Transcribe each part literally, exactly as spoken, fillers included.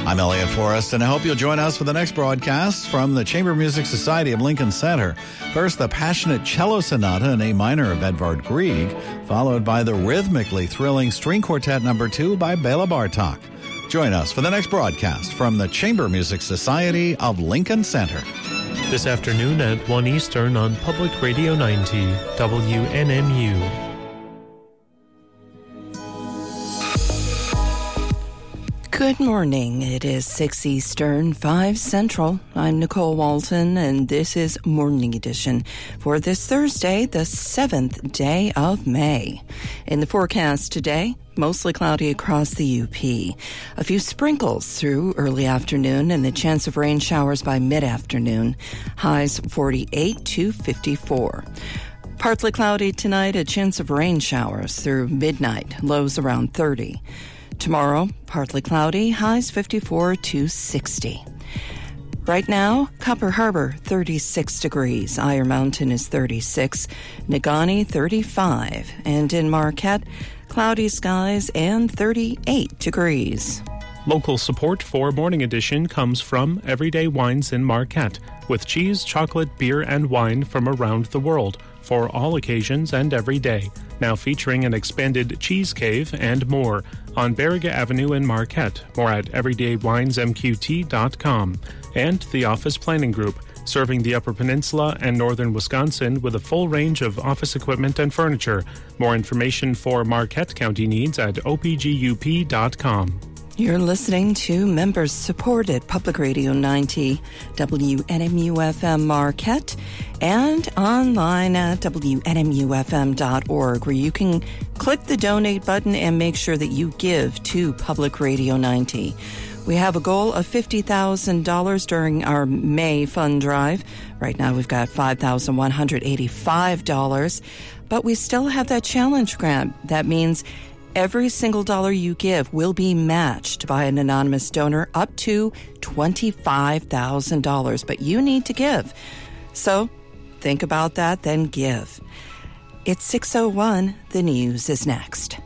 I'm Elliot Forrest, and I hope you'll join us for the next broadcast from the Chamber Music Society of Lincoln Center. First, the passionate cello sonata in A minor of Edvard Grieg, followed by the rhythmically thrilling string quartet number two by Bela Bartok. Join us for the next broadcast from the Chamber Music Society of Lincoln Center. This afternoon at one Eastern on Public Radio ninety, W N M U. Good morning. It is six Eastern, five Central. I'm Nicole Walton, and this is Morning Edition for this Thursday, the seventh day of May. In the forecast today, mostly cloudy across the U P. A few sprinkles through early afternoon and a chance of rain showers by mid-afternoon. Highs forty-eight to fifty-four. Partly cloudy tonight, a chance of rain showers through midnight. Lows around thirty. Tomorrow, partly cloudy, highs fifty-four to sixty. Right now, Copper Harbor, thirty-six degrees. Iron Mountain is thirty-six. Negaunee, thirty-five. And in Marquette, cloudy skies and thirty-eight degrees. Local support for Morning Edition comes from Everyday Wines in Marquette, with cheese, chocolate, beer, and wine from around the world for all occasions and every day. Now featuring an expanded cheese cave and more on Barriga Avenue in Marquette. More at everyday wines m q t dot com. And the Office Planning Group, serving the Upper Peninsula and northern Wisconsin with a full range of office equipment and furniture. More information for Marquette County needs at o p g u p dot com. You're listening to members-supported Public Radio ninety, W N M U F M Marquette, and online at w n m u f m dot org, where you can click the donate button and make sure that you give to Public Radio ninety. We have a goal of fifty thousand dollars during our May fund drive. Right now we've got five thousand one hundred eighty-five dollars, but we still have that challenge grant. That means every single dollar you give will be matched by an anonymous donor up to twenty-five thousand dollars, but you need to give. So think about that, then give. It's six oh one. The news is next.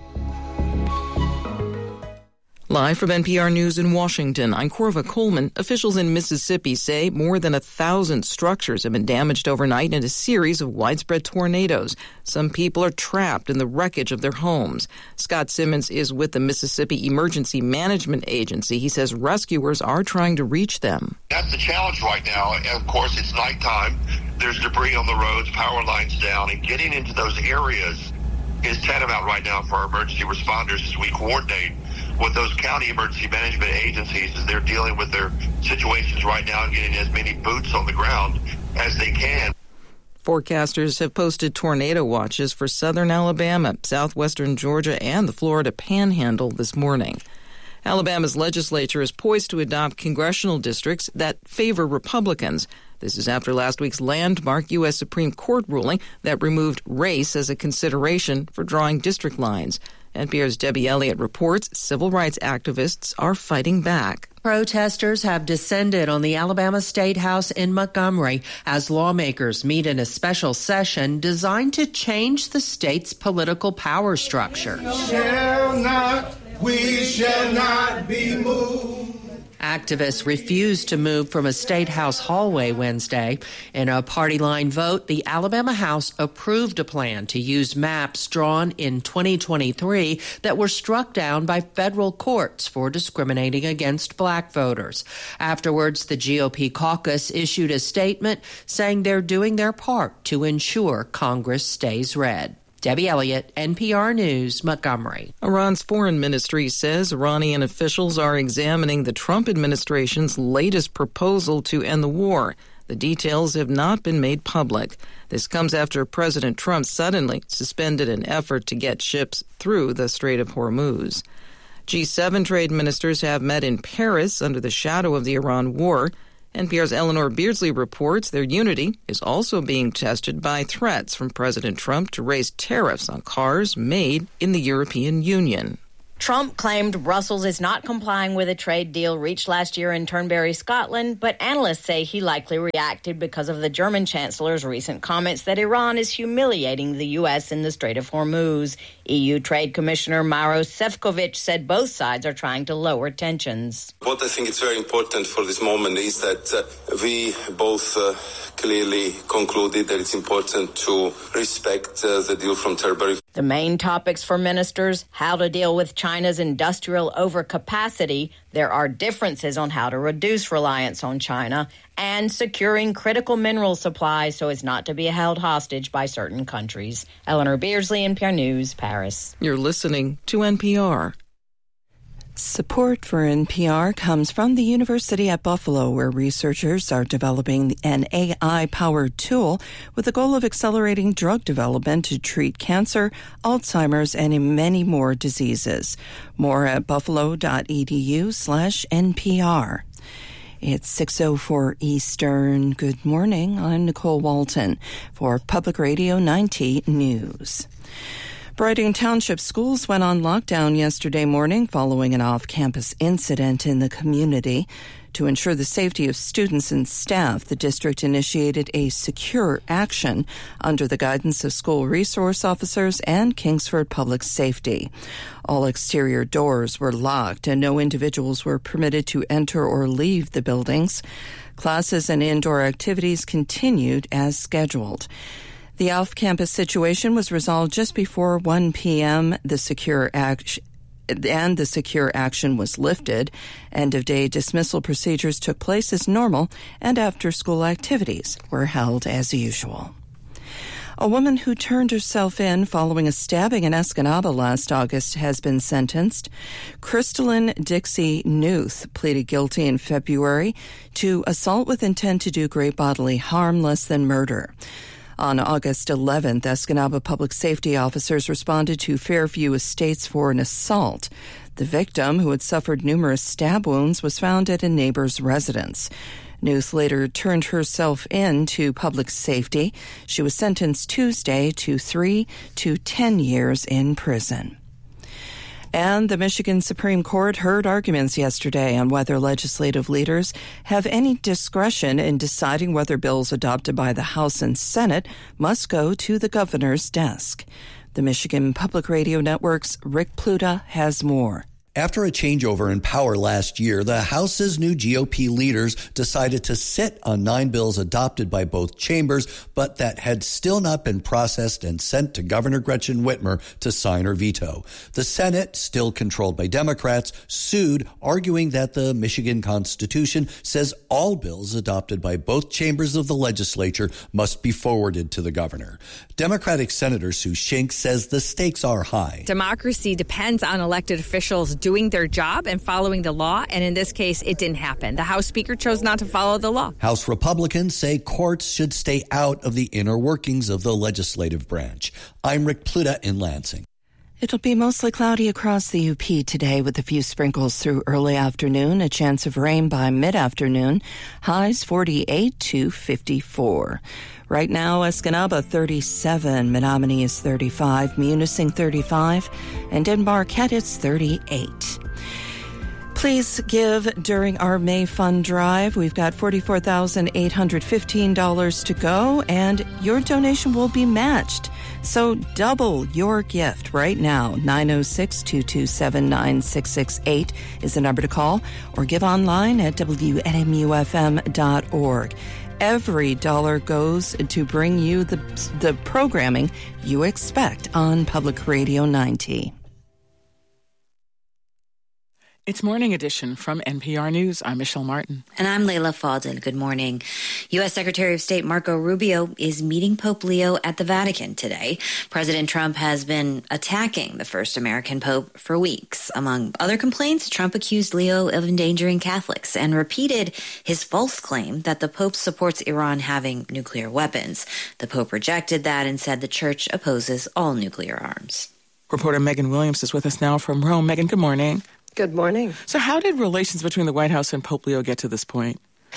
Live from N P R News in Washington, I'm Corva Coleman. Officials in Mississippi say more than a thousand structures have been damaged overnight in a series of widespread tornadoes. Some people are trapped in the wreckage of their homes. Scott Simmons is with the Mississippi Emergency Management Agency. He says rescuers are trying to reach them. That's the challenge right now. Of course, it's nighttime. There's debris on the roads, power lines down, and getting into those areas is tantamount right now for our emergency responders as we coordinate with those county emergency management agencies as they're dealing with their situations right now and getting as many boots on the ground as they can. Forecasters have posted tornado watches for southern Alabama, southwestern Georgia, and the Florida Panhandle this morning. Alabama's legislature is poised to adopt congressional districts that favor Republicans. This is after last week's landmark U S Supreme Court ruling that removed race as a consideration for drawing district lines. N P R's Debbie Elliott reports civil rights activists are fighting back. Protesters have descended on the Alabama State House in Montgomery as lawmakers meet in a special session designed to change the state's political power structure. Shall not, we shall not be moved. Activists refused to move from a state house hallway Wednesday. In a party line vote, the Alabama House approved a plan to use maps drawn in twenty twenty-three that were struck down by federal courts for discriminating against black voters. Afterwards, the G O P caucus issued a statement saying they're doing their part to ensure Congress stays red. Debbie Elliott, N P R News, Montgomery. Iran's foreign ministry says Iranian officials are examining the Trump administration's latest proposal to end the war. The details have not been made public. This comes after President Trump suddenly suspended an effort to get ships through the Strait of Hormuz. G seven trade ministers have met in Paris under the shadow of the Iran war. N P R's Eleanor Beardsley reports their unity is also being tested by threats from President Trump to raise tariffs on cars made in the European Union. Trump claimed Brussels is not complying with a trade deal reached last year in Turnberry, Scotland, but analysts say he likely reacted because of the German chancellor's recent comments that Iran is humiliating the U S in the Strait of Hormuz. E U Trade Commissioner Maros Sefcovic said both sides are trying to lower tensions. What I think is very important for this moment is that uh, we both uh, clearly concluded that it's important to respect uh, the deal from Tilbury. The main topics for ministers: how to deal with China's industrial overcapacity. There are differences on how to reduce reliance on China, and securing critical mineral supplies so as not to be held hostage by certain countries. Eleanor Beardsley, N P R News, Paris. You're listening to N P R. Support for N P R comes from the University at Buffalo, where researchers are developing an A I-powered tool with the goal of accelerating drug development to treat cancer, Alzheimer's, and many more diseases. More at buffalo.edu slash NPR. It's six oh four Eastern. Good morning. I'm Nicole Walton for Public Radio ninety News. Brighton Township schools went on lockdown yesterday morning following an off-campus incident in the community. To ensure the safety of students and staff, the district initiated a secure action under the guidance of school resource officers and Kingsford Public Safety. All exterior doors were locked and no individuals were permitted to enter or leave the buildings. Classes and indoor activities continued as scheduled. The off-campus situation was resolved just before one p.m. The secure action and the secure action was lifted. End-of-day dismissal procedures took place as normal, and after-school activities were held as usual. A woman who turned herself in following a stabbing in Escanaba last August has been sentenced. Crystalline Dixie Newth pleaded guilty in February to assault with intent to do great bodily harm less than murder. On August eleventh, Escanaba public safety officers responded to Fairview Estates for an assault. The victim, who had suffered numerous stab wounds, was found at a neighbor's residence. Newth later turned herself in to public safety. She was sentenced Tuesday to three to ten years in prison. And the Michigan Supreme Court heard arguments yesterday on whether legislative leaders have any discretion in deciding whether bills adopted by the House and Senate must go to the governor's desk. The Michigan Public Radio Network's Rick Pluta has more. After a changeover in power last year, the House's new G O P leaders decided to sit on nine bills adopted by both chambers, but that had still not been processed and sent to Governor Gretchen Whitmer to sign or veto. The Senate, still controlled by Democrats, sued, arguing that the Michigan Constitution says all bills adopted by both chambers of the legislature must be forwarded to the governor. Democratic Senator Sue Shink says the stakes are high. Democracy depends on elected officials doing their job and following the law, and in this case, it didn't happen. The House Speaker chose not to follow the law. House Republicans say courts should stay out of the inner workings of the legislative branch. I'm Rick Pluta in Lansing. It'll be mostly cloudy across the U P today with a few sprinkles through early afternoon, a chance of rain by mid-afternoon, highs forty-eight to fifty-four. Right now, Escanaba thirty-seven, Menominee is thirty-five, Munising thirty-five, and in Marquette it's thirty-eight. Please give during our May Fund Drive. We've got forty-four thousand eight hundred fifteen dollars to go, and your donation will be matched. So double your gift right now. nine oh six, two two seven, nine six six eight is the number to call, or give online at W N M U F M dot org. Every dollar goes to bring you the, the programming you expect on Public Radio ninety. It's Morning Edition from N P R News. I'm Michelle Martin. And I'm Layla Fadel. Good morning. U S. Secretary of State Marco Rubio is meeting Pope Leo at the Vatican today. President Trump has been attacking the first American pope for weeks. Among other complaints, Trump accused Leo of endangering Catholics and repeated his false claim that the pope supports Iran having nuclear weapons. The pope rejected that and said the church opposes all nuclear arms. Reporter Megan Williams is with us now from Rome. Megan, good morning. Good morning. So how did relations between the White House and Pope Leo get to this point?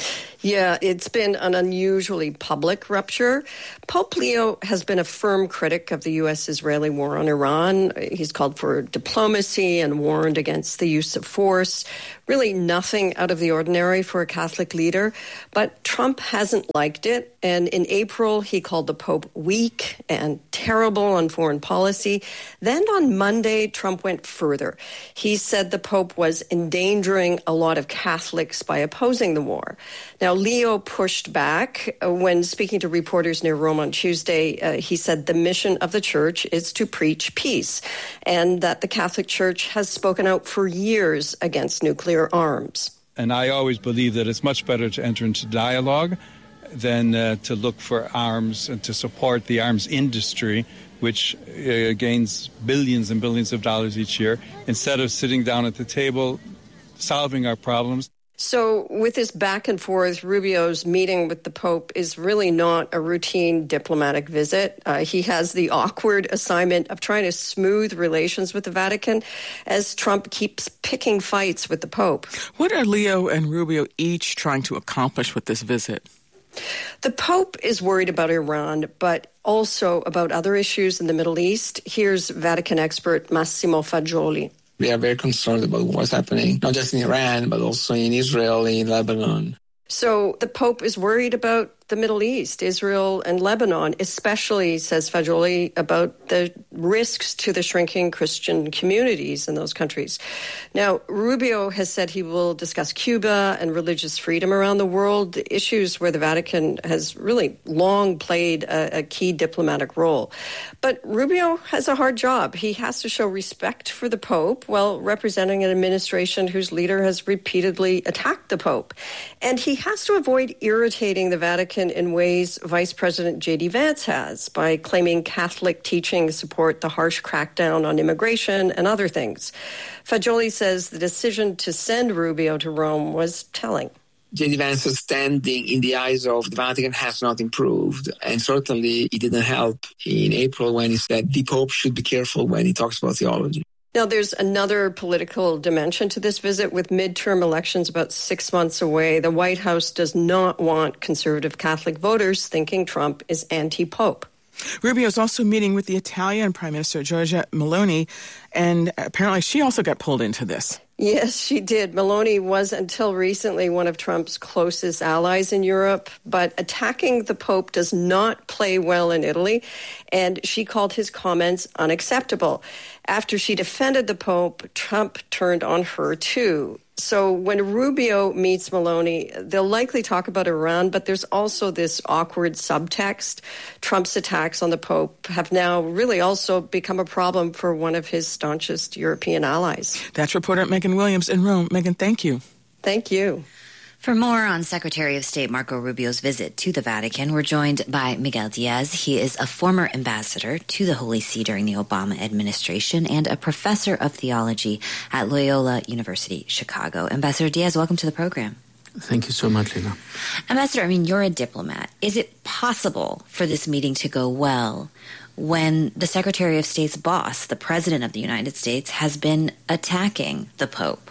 Yeah, it's been an unusually public rupture. Pope Leo has been a firm critic of the U S-Israeli war on Iran. He's called for diplomacy and warned against the use of force. Really nothing out of the ordinary for a Catholic leader. But Trump hasn't liked it. And in April, he called the Pope weak and terrible on foreign policy. Then on Monday, Trump went further. He said the Pope was endangering a lot of Catholics by opposing the war. Now, Leo pushed back. When speaking to reporters near Rome on Tuesday, uh, he said the mission of the church is to preach peace and that the Catholic Church has spoken out for years against nuclear arms. And I always believe that it's much better to enter into dialogue than uh, to look for arms and to support the arms industry, which uh, gains billions and billions of dollars each year, instead of sitting down at the table, solving our problems. So with this back and forth, Rubio's meeting with the Pope is really not a routine diplomatic visit. Uh, he has the awkward assignment of trying to smooth relations with the Vatican as Trump keeps picking fights with the Pope. What are Leo and Rubio each trying to accomplish with this visit? The Pope is worried about Iran, but also about other issues in the Middle East. Here's Vatican expert Massimo Fagioli. We are very concerned about what's happening, not just in Iran, but also in Israel, in Lebanon. So the Pope is worried about the Middle East, Israel and Lebanon, especially, says Fagioli, about the risks to the shrinking Christian communities in those countries. Now, Rubio has said he will discuss Cuba and religious freedom around the world, issues where the Vatican has really long played a, a key diplomatic role. But Rubio has a hard job. He has to show respect for the Pope while representing an administration whose leader has repeatedly attacked the Pope. And he has to avoid irritating the Vatican in ways Vice President J D Vance has, by claiming Catholic teachings support the harsh crackdown on immigration and other things. Fagioli says the decision to send Rubio to Rome was telling. J D Vance's standing in the eyes of the Vatican has not improved, and certainly it didn't help in April when he said the Pope should be careful when he talks about theology. Now, there's another political dimension to this visit. With midterm elections about six months away, the White House does not want conservative Catholic voters thinking Trump is anti-Pope. Rubio is also meeting with the Italian Prime Minister Giorgia Meloni, and apparently she also got pulled into this. Yes, she did. Meloni was until recently one of Trump's closest allies in Europe, but attacking the Pope does not play well in Italy, and she called his comments unacceptable. After she defended the Pope, Trump turned on her too. So when Rubio meets Meloni, they'll likely talk about Iran, but there's also this awkward subtext. Trump's attacks on the Pope have now really also become a problem for one of his staunchest European allies. That's reporter Megan Williams in Rome. Megan, thank you. Thank you. For more on Secretary of State Marco Rubio's visit to the Vatican, we're joined by Miguel Diaz. He is a former ambassador to the Holy See during the Obama administration and a professor of theology at Loyola University, Chicago. Ambassador Diaz, welcome to the program. Thank you so much, Lena. Ambassador, I mean, you're a diplomat. Is it possible for this meeting to go well when the Secretary of State's boss, the President of the United States, has been attacking the Pope?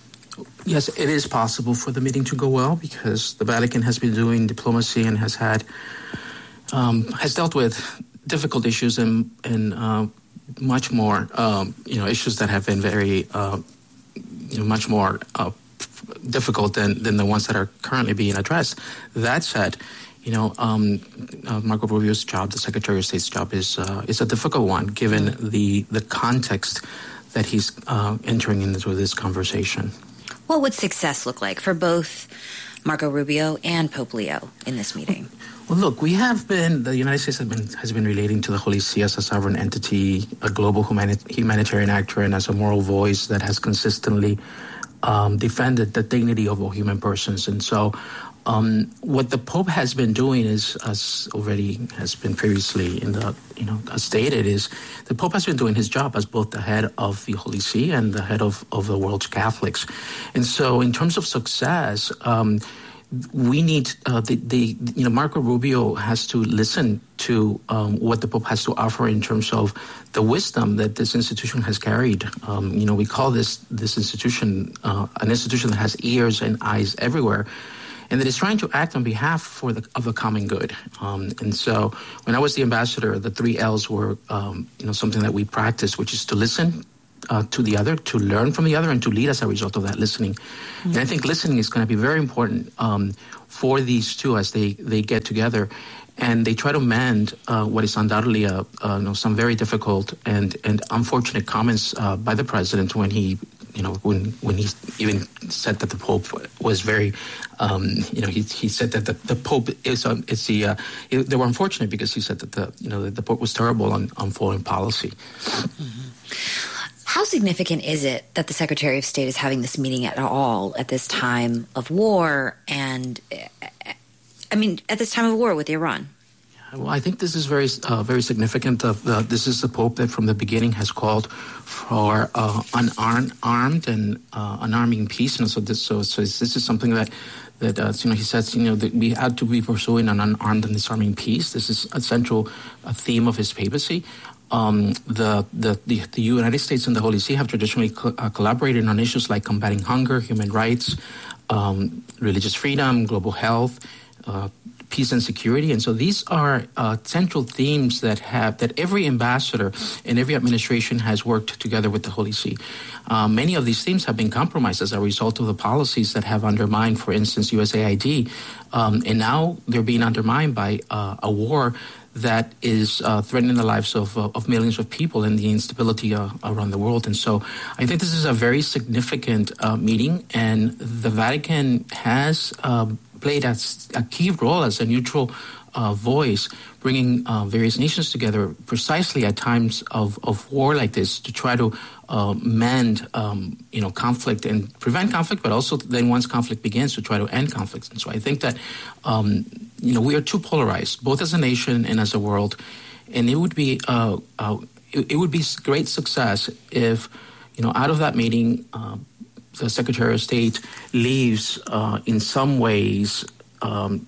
Yes, it is possible for the meeting to go well because the Vatican has been doing diplomacy and has had um, has dealt with difficult issues and and uh, much more um, you know issues that have been very uh, you know, much more uh, difficult than than the ones that are currently being addressed. That said, you know, um, uh, Marco Rubio's job, the Secretary of State's job, is uh, is a difficult one given the the context that he's uh, entering into this conversation. What would success look like for both Marco Rubio and Pope Leo in this meeting? Well, look, we have been, the United States has been, has been relating to the Holy See as a sovereign entity, a global humani- humanitarian actor, and as a moral voice that has consistently um, defended the dignity of all human persons. And so um, what the Pope has been doing is, as already has been previously in the, you know, stated, is the Pope has been doing his job as both the head of the Holy See and the head of, of the world's Catholics. And so in terms of success, um, we need uh, the, the, you know, Marco Rubio has to listen to um, what the Pope has to offer in terms of the wisdom that this institution has carried. Um, you know, we call this, this institution uh, an institution that has ears and eyes everywhere. and that is trying to act on behalf for the, of the common good. Um, and so when I was the ambassador, the three L's were um, you know, something that we practiced, which is to listen uh, to the other, to learn from the other, and to lead as a result of that listening. Mm-hmm. And I think listening is going to be very important um, for these two as they, they get together. And they try to mend uh, what is undoubtedly a, uh, you know, some very difficult and, and unfortunate comments uh, by the president when he, you know, when when he even said that the Pope was very, um, you know, he he said that the, the Pope is um, it's the uh, it, they were unfortunate because he said that the you know the Pope was terrible on, on foreign policy. Mm-hmm. How significant is it that the Secretary of State is having this meeting at all at this time of war and? I mean, at this time of war with Iran? Well, I think this is very, uh, very significant. Uh, uh, this is the Pope that from the beginning has called for uh, unarmed armed and uh, unarming peace. And so this, so, so this is something that, that uh, you know, he says, you know, that we had to be pursuing an unarmed and disarming peace. This is a central uh, theme of his papacy. Um, the, the, the, the United States and the Holy See have traditionally co- uh, collaborated on issues like combating hunger, human rights, um, religious freedom, global health, Uh, peace and security. And so these are uh, central themes that have that every ambassador and every administration has worked together with the Holy See. Uh, many of these themes have been compromised as a result of the policies that have undermined, for instance, U S A I D. Um, and now they're being undermined by uh, a war that is uh, threatening the lives of, uh, of millions of people and the instability uh, around the world. And so I think this is a very significant uh, meeting, and the Vatican has uh, played as a key role as a neutral uh, voice, bringing uh, various nations together precisely at times of, of war like this to try to uh, mend, um, you know, conflict and prevent conflict, but also then once conflict begins to try to end conflicts. And so I think that, um, you know, we are too polarized, both as a nation and as a world, and it would be uh, uh, it, it would be great success if, you know, out of that meeting, uh, the Secretary of State leaves uh, in some ways um,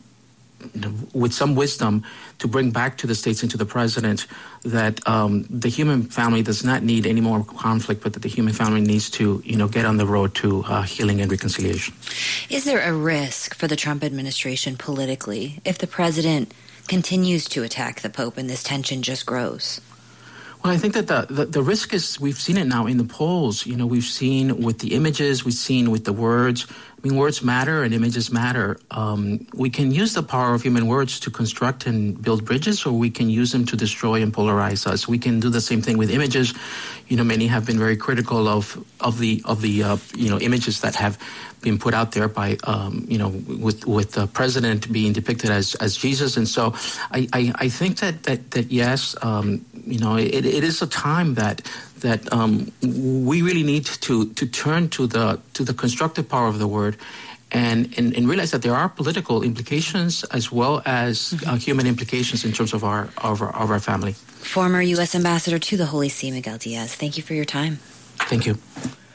with some wisdom to bring back to the states and to the president that um, the human family does not need any more conflict, but that the human family needs to, you know, get on the road to uh, healing and reconciliation. Is there a risk for the Trump administration politically if the president continues to attack the Pope and this tension just grows? Well, I think that the, the, the risk is, we've seen it now in the polls. You know, we've seen with the images, we've seen with the words. I mean, words matter and images matter. Um, we can use the power of human words to construct and build bridges, or we can use them to destroy and polarize us. We can do the same thing with images. You know, many have been very critical of, of the, of the uh, you know, images that have been put out there by, um, you know, with with the president being depicted as, as Jesus. And so I, I, I think that, that, that yes, um, you know, it, it is a time that that um, we really need to, to turn to the to the constructive power of the word and, and, and realize that there are political implications as well as uh, human implications in terms of our, of our, of our family. Former U S Ambassador to the Holy See, Miguel Diaz, thank you for your time. Thank you.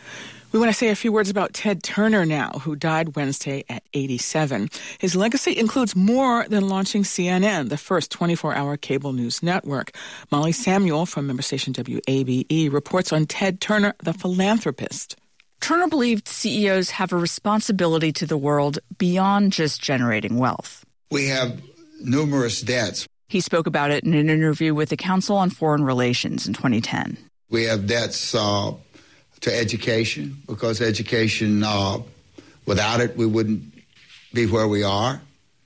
We want to say a few words about Ted Turner now, who died Wednesday at eighty-seven. His legacy includes more than launching C N N, the first twenty-four hour cable news network. Molly Samuel from member station W A B E reports on Ted Turner, the philanthropist. Turner believed C E Os have a responsibility to the world beyond just generating wealth. We have numerous debts. He spoke about it in an interview with the Council on Foreign Relations in twenty ten. We have debts uh, to education, because education, uh, without it, we wouldn't be where we are.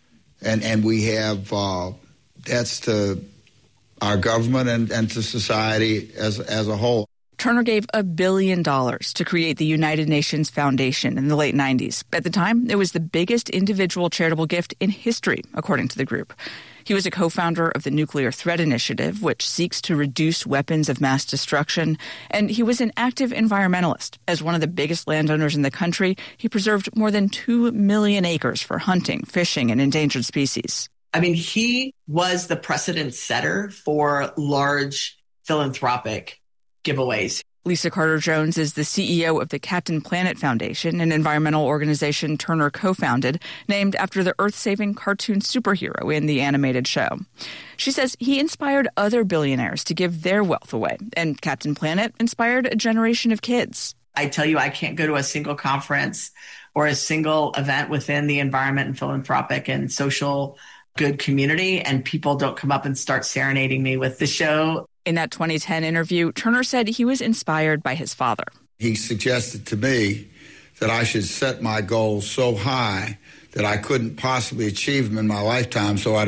And and we have uh, debts to our government and, and to society as as a whole. Turner gave a billion dollars to create the United Nations Foundation in the late nineties. At the time, it was the biggest individual charitable gift in history, according to the group. He was a co-founder of the Nuclear Threat Initiative, which seeks to reduce weapons of mass destruction, and he was an active environmentalist. As one of the biggest landowners in the country, he preserved more than two million acres for hunting, fishing, and endangered species. I mean, he was the precedent setter for large philanthropic giveaways. Lisa Carter-Jones is the C E O of the Captain Planet Foundation, an environmental organization Turner co-founded, named after the Earth-saving cartoon superhero in the animated show. She says he inspired other billionaires to give their wealth away, and Captain Planet inspired a generation of kids. I tell you, I can't go to a single conference or a single event within the environment and philanthropic and social good community, and people don't come up and start serenading me with the show. In that twenty ten interview, Turner said he was inspired by his father. He suggested to me that I should set my goals so high that I couldn't possibly achieve them in my lifetime, so I